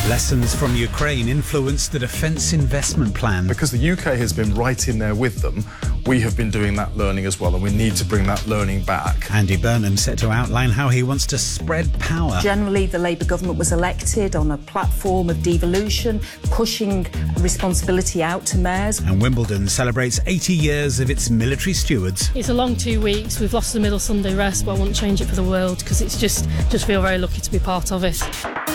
Lessons from Ukraine influenced the defence investment plan. Because the UK has been right in there with them, we have been doing that learning as well, and we need to bring that learning back. Andy Burnham set to outline how he wants to spread power. Generally, the Labour government was elected on a platform of devolution, pushing responsibility out to mayors. And Wimbledon celebrates 80 years of its military stewards. It's a long 2 weeks. We've lost the middle Sunday rest, but I wouldn't change it for the world because it's just feel very lucky to be part of it.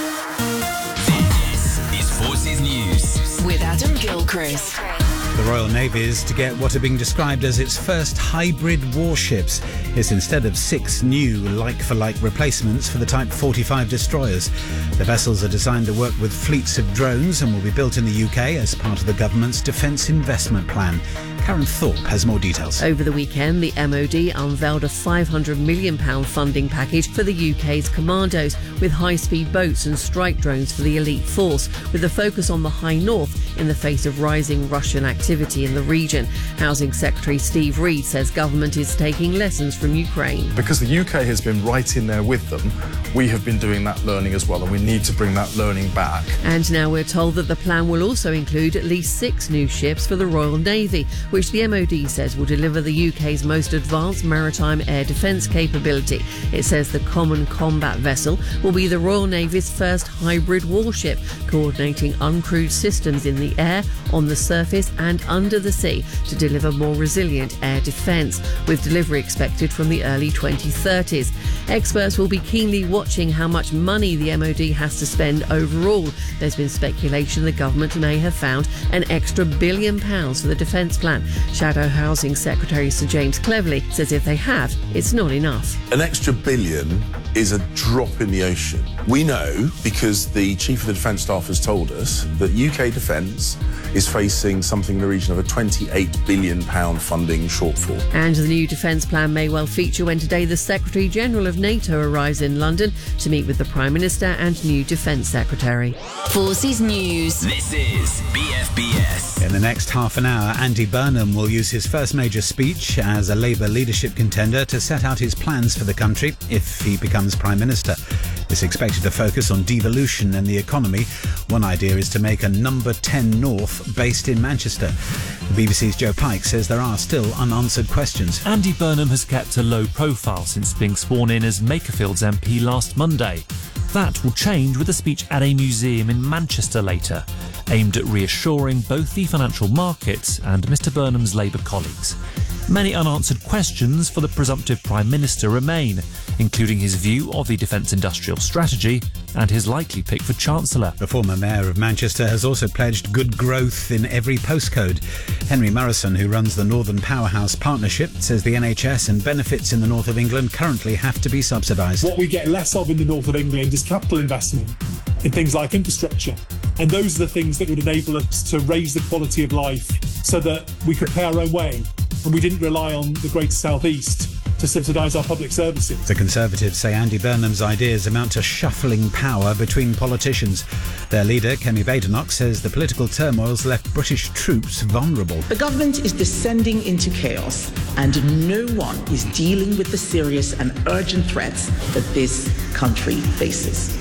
This is Forces News with Adam Gilchrist. The Royal Navy is to get what are being described as its first hybrid warships. It's instead of 6 new like-for-like replacements for the Type 45 destroyers. The vessels are designed to work with fleets of drones and will be built in the UK as part of the government's defence investment plan. Karen Thorpe has more details. Over the weekend, the MOD unveiled a £500 million funding package for the UK's commandos, with high-speed boats and strike drones for the elite force, with a focus on the High North in the face of rising Russian activity in the region. Housing Secretary Steve Reed says government is taking lessons from Ukraine. Because the UK has been right in there with them, we have been doing that learning as well, and we need to bring that learning back. And now we're told that the plan will also include at least 6 new ships for the Royal Navy, which the MOD says will deliver the UK's most advanced maritime air defence capability. It says the Common Combat Vessel will be the Royal Navy's first hybrid warship, coordinating uncrewed systems in the air, on the surface and under the sea to deliver more resilient air defence, with delivery expected from the early 2030s. Experts will be keenly watching how much money the MOD has to spend overall. There's been speculation the government may have found an extra £1 billion for the defence plan. Shadow Housing Secretary Sir James Cleverly says if they have, it's not enough. An extra £1 billion is a drop in the ocean. We know, because the Chief of the Defence Staff has told us, that UK Defence is facing something in the region of a £28 billion funding shortfall. And the new defence plan may well feature when today the Secretary-General of NATO arrives in London to meet with the Prime Minister and new Defence Secretary. Forces News. This is BFBS. In the next half an hour, Andy Burnham will use his first major speech as a Labour leadership contender to set out his plans for the country if he becomes Prime Minister. It's expected to focus on devolution and the economy. One idea is to make a number 10 North based in Manchester. The BBC's Joe Pike says there are still unanswered questions. Andy Burnham has kept a low profile since being sworn in as Makerfield's MP last Monday. That will change with a speech at a museum in Manchester later, aimed at reassuring both the financial markets and Mr Burnham's Labour colleagues. Many unanswered questions for the presumptive Prime Minister remain, including his view of the defence industrial strategy and his likely pick for Chancellor. The former Mayor of Manchester has also pledged good growth in every postcode. Henry Morrison, who runs the Northern Powerhouse Partnership, says the NHS and benefits in the north of England currently have to be subsidised. What we get less of in the north of England is capital investment in things like infrastructure. And those are the things that would enable us to raise the quality of life so that we could pay our own way and we didn't rely on the Greater South East to subsidise our public services. The Conservatives say Andy Burnham's ideas amount to shuffling power between politicians. Their leader, Kemi Badenoch, says the political turmoil's left British troops vulnerable. The government is descending into chaos, and no one is dealing with the serious and urgent threats that this country faces.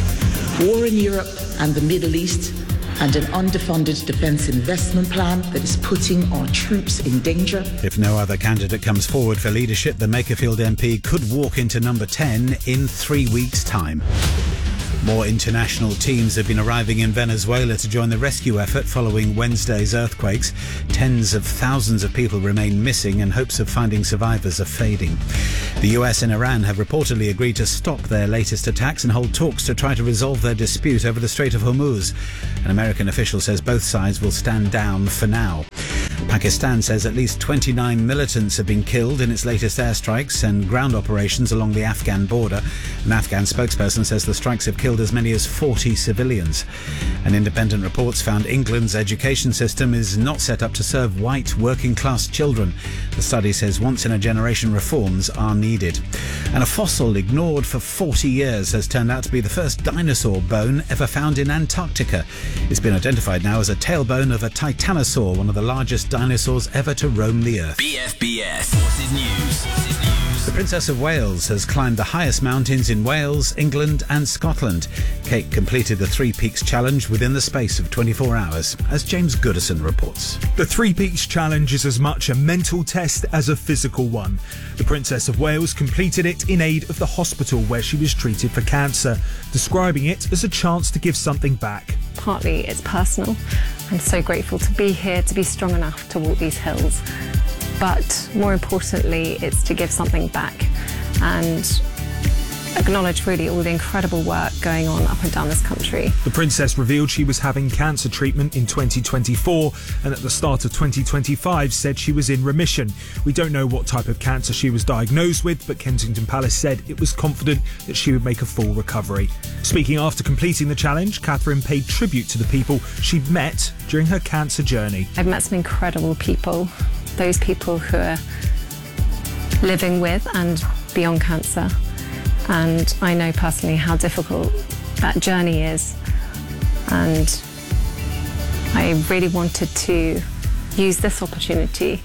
War in Europe and the Middle East, and an underfunded defence investment plan that is putting our troops in danger. If no other candidate comes forward for leadership, the Makerfield MP could walk into number 10 in 3 weeks' time. More international teams have been arriving in Venezuela to join the rescue effort following Wednesday's earthquakes. Tens of thousands of people remain missing and hopes of finding survivors are fading. The US and Iran have reportedly agreed to stop their latest attacks and hold talks to try to resolve their dispute over the Strait of Hormuz. An American official says both sides will stand down for now. Pakistan says at least 29 militants have been killed in its latest airstrikes and ground operations along the Afghan border. An Afghan spokesperson says the strikes have killed as many as 40 civilians. And independent reports found England's education system is not set up to serve white working-class children. The study says once-in-a-generation reforms are needed. And a fossil ignored for 40 years has turned out to be the first dinosaur bone ever found in Antarctica. It's been identified now as a tailbone of a titanosaur, one of the largest dinosaurs ever to roam the Earth. BFBS. Forces News. The Princess of Wales has climbed the highest mountains in Wales, England and Scotland. Kate completed the Three Peaks Challenge within the space of 24 hours, as James Goodison reports. The Three Peaks Challenge is as much a mental test as a physical one. The Princess of Wales completed it in aid of the hospital where she was treated for cancer, describing it as a chance to give something back. Partly it's personal. I'm so grateful to be here, to be strong enough to walk these hills. But more importantly, it's to give something back and acknowledge really all the incredible work going on up and down this country. The Princess revealed she was having cancer treatment in 2024 and at the start of 2025 said she was in remission. We don't know what type of cancer she was diagnosed with, but Kensington Palace said it was confident that she would make a full recovery. Speaking after completing the challenge, Catherine paid tribute to the people she'd met during her cancer journey. I've met some incredible people, those people who are living with and beyond cancer. And I know personally how difficult that journey is. And I really wanted to use this opportunity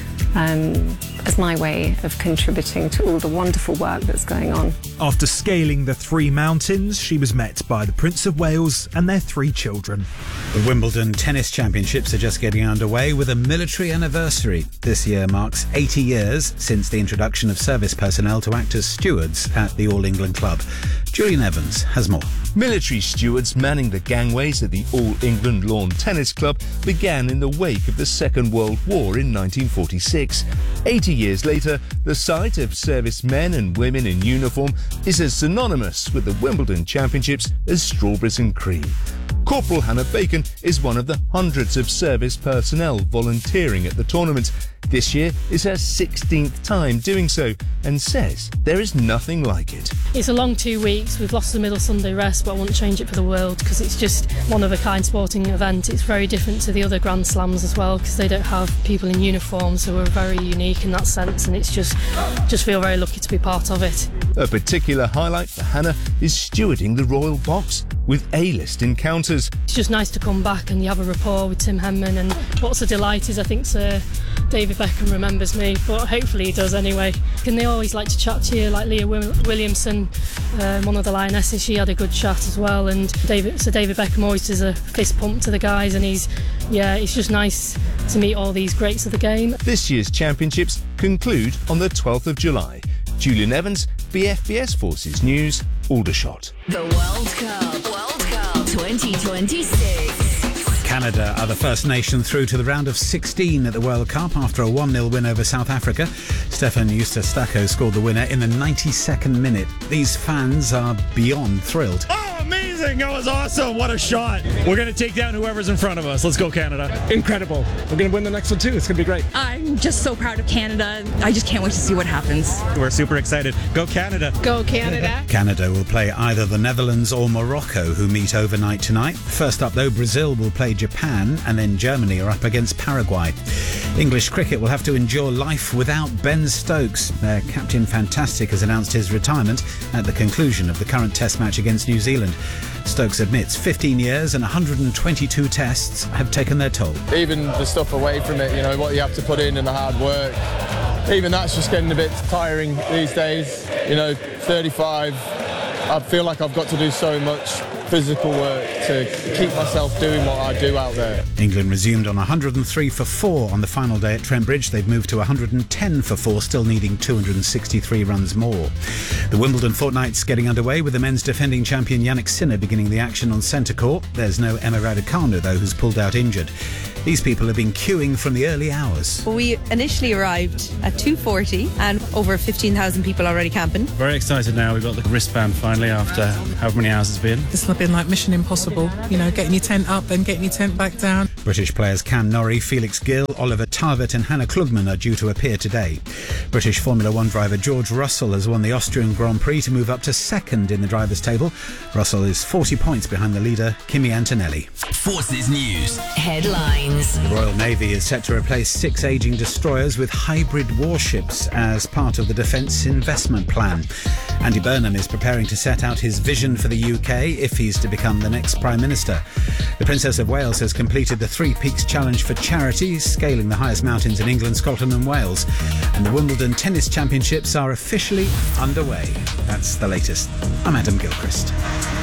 as my way of contributing to all the wonderful work that's going on. After scaling the 3 mountains, she was met by the Prince of Wales and their 3 children. The Wimbledon Tennis Championships are just getting underway with a military anniversary. This year marks 80 years since the introduction of service personnel to act as stewards at the All England Club. Julian Evans has more. Military stewards manning the gangways at the All England Lawn Tennis Club began in the wake of the Second World War in 1946. 80 years later, the sight of servicemen and women in uniform is as synonymous with the Wimbledon Championships as strawberries and cream. Corporal Hannah Bacon is one of the hundreds of service personnel volunteering at the tournament. This year is her 16th time doing so and says there is nothing like it. It's a long 2 weeks. We've lost the middle Sunday rest, but I wouldn't change it for the world because it's just one of a kind sporting event. It's very different to the other Grand Slams as well because they don't have people in uniform, so we're very unique in that sense, and it's just feel very lucky to be part of it. A particular highlight for Hannah is stewarding the Royal Box with A-list encounters. It's just nice to come back and you have a rapport with Tim Henman, and what's a delight is I think Sir David Beckham remembers me, but hopefully he does anyway. And they always like to chat to you, like Leah Williamson, one of the Lionesses, she had a good chat as well, and Sir David Beckham always does a fist pump to the guys, and it's just nice to meet all these greats of the game. This year's championships conclude on the 12th of July. Julian Evans, BFBS Forces News, Aldershot. The World Cup 2026. Canada are the first nation through to the round of 16 at the World Cup after a 1-0 win over South Africa. Stefan Eustachio scored the winner in the 92nd minute. These fans are beyond thrilled. Oh, amazing! That was awesome! What a shot! We're going to take down whoever's in front of us. Let's go, Canada. Incredible. We're going to win the next one too. It's going to be great. I'm just so proud of Canada. I just can't wait to see what happens. We're super excited. Go, Canada. Go, Canada. Canada will play either the Netherlands or Morocco, who meet overnight tonight. First up, though, Brazil will play Japan, and then Germany are up against Paraguay. English cricket will have to endure life without Ben Stokes. Their captain Fantastic has announced his retirement at the conclusion of the current Test match against New Zealand. Stokes admits 15 years and 122 tests have taken their toll. Even the stuff away from it, what you have to put in and the hard work, even that's just getting a bit tiring these days. 35, I feel like I've got to do so much physical work to keep myself doing what I do out there. England resumed on 103 for 4 on the final day at Trent Bridge. They've moved to 110 for 4, still needing 263 runs more. The Wimbledon fortnight's getting underway with the men's defending champion Yannick Sinner beginning the action on centre court. There's no Emma Raducanu, though, who's pulled out injured. These people have been queuing from the early hours. We initially arrived at 2:40 and over 15,000 people already camping. Very excited now. We've got the wristband finally after however many hours it's been. It's been like Mission Impossible, getting your tent up, then getting your tent back down. British players Cam Norrie, Felix Gill, Oliver Tarvett and Hannah Klugman are due to appear today. British Formula One driver George Russell has won the Austrian Grand Prix to move up to second in the drivers' table. Russell is 40 points behind the leader, Kimi Antonelli. Forces News. Headlines. The Royal Navy is set to replace 6 ageing destroyers with hybrid warships as part of the Defence Investment Plan. Andy Burnham is preparing to set out his vision for the UK if he he's to become the next Prime Minister. The Princess of Wales has completed the Three Peaks Challenge for Charity, scaling the highest mountains in England, Scotland and Wales. And the Wimbledon Tennis Championships are officially underway. That's the latest. I'm Adam Gilchrist.